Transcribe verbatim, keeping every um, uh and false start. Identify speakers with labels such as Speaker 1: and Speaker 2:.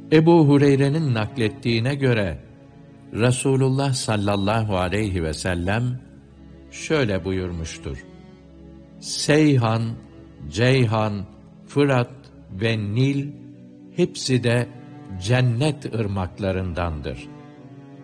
Speaker 1: Ebu Hureyre'nin naklettiğine göre Resulullah sallallahu aleyhi ve sellem şöyle buyurmuştur: Seyhan, Ceyhan, Fırat ve Nil hepsi de cennet ırmaklarındandır.